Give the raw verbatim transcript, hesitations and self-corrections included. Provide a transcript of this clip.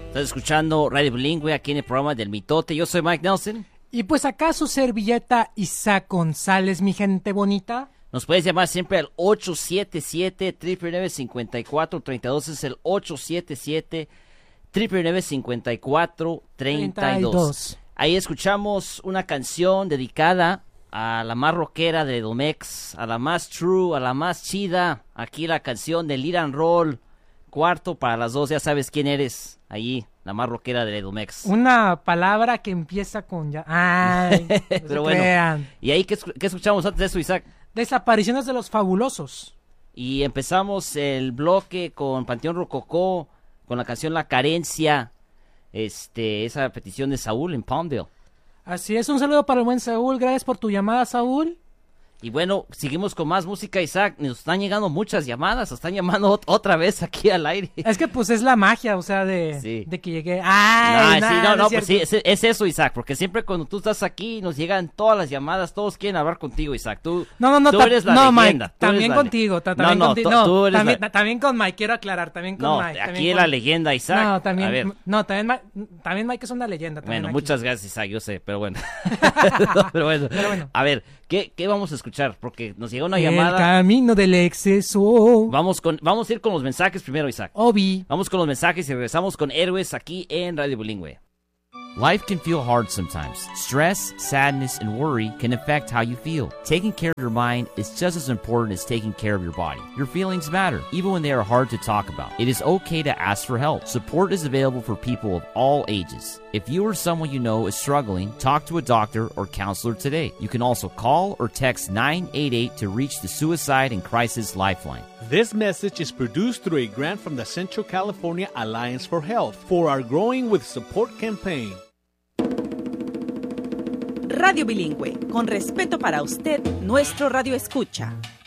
Estás escuchando Radio Bilingüe aquí en el programa del Mitote. Yo soy Mike Nelson. Y pues acá su servilleta Isaac González, mi gente bonita. Nos puedes llamar siempre al ocho siete siete, nueve nueve nueve, cinco cuatro tres dos. Es el ocho siete siete, nueve nueve nueve, cinco cuatro tres dos. Ahí escuchamos una canción dedicada a la más rockera de Domex, a la más true, a la más chida. Aquí la canción de Lead and Roll, cuarto para las dos. Ya sabes quién eres. Allí, la más rockera de Edomex. Una palabra que empieza con ya. Ay, no pero se bueno. crean. ¿Y ahí qué, qué escuchamos antes de eso, Isaac? Desapariciones de los Fabulosos. Y empezamos el bloque con Panteón Rococó, con la canción La Carencia, este, esa petición de Saúl en Palmdale. Así es, un saludo para el buen Saúl. Gracias por tu llamada, Saúl. Y bueno, seguimos con más música, Isaac. Nos están llegando muchas llamadas, nos están llamando ot- otra vez aquí al aire. Es que pues es la magia, o sea, de, sí. de que llegué. ¡Ay! No, nah, sí, no, no, no, es, pues sí, es, es eso, Isaac, porque siempre cuando tú estás aquí nos llegan todas las llamadas, todos quieren hablar contigo, Isaac. Tú, no, no, no, tú ta- eres la no, leyenda. Mike, también la... contigo, ta- también no, no, contigo. tú, No, tú eres también, la... también con Mike, quiero aclarar, también con no, Mike. aquí es con... la leyenda, Isaac. No, también, A ver. no, también, Mike, también Mike es una leyenda. Bueno, aquí. muchas gracias, Isaac, yo sé, pero bueno. no, pero bueno. Pero bueno. A ver, ¿qué, ¿qué vamos a escuchar? Porque nos llegó una El llamada. camino del exceso. Vamos con, vamos a ir con los mensajes primero, Isaac. Obi. Vamos con los mensajes y regresamos con Héroes aquí en Radio Bilingüe. Life can feel hard sometimes. Stress, sadness, and worry can affect how you feel. Taking care of your mind is just as important as taking care of your body. Your feelings matter, even when they are hard to talk about. It is okay to ask for help. Support is available for people of all ages. If you or someone you know is struggling, talk to a doctor or counselor today. You can also call or text nine eight eight to reach the Suicide and Crisis Lifeline. This message is produced through a grant from the Central California Alliance for Health for our Growing with Support campaign. Radio Bilingüe, con respeto para usted, nuestro radio escucha.